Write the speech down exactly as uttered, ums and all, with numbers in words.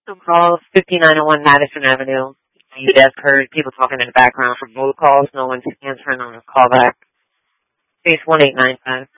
Call fifty-nine oh one Madison Avenue. You just heard people talking in the background for both calls. No one's answering on the callback. Case one eight nine five.